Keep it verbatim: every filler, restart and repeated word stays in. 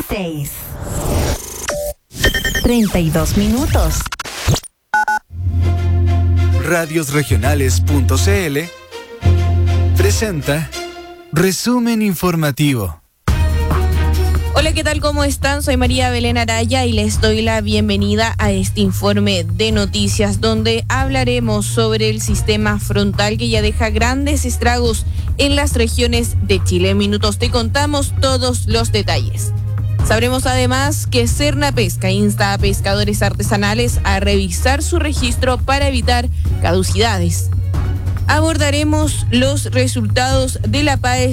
dieciséis. treinta y dos minutos. radios regionales punto c l presenta Resumen Informativo. Hola, ¿qué tal? ¿Cómo están? Soy María Belén Araya y les doy la bienvenida a este informe de noticias donde hablaremos sobre el sistema frontal que ya deja grandes estragos en las regiones de Chile. En minutos te contamos todos los detalles. Sabremos además que Serna Pesca insta a pescadores artesanales a revisar su registro para evitar caducidades. Abordaremos los resultados de la P A E S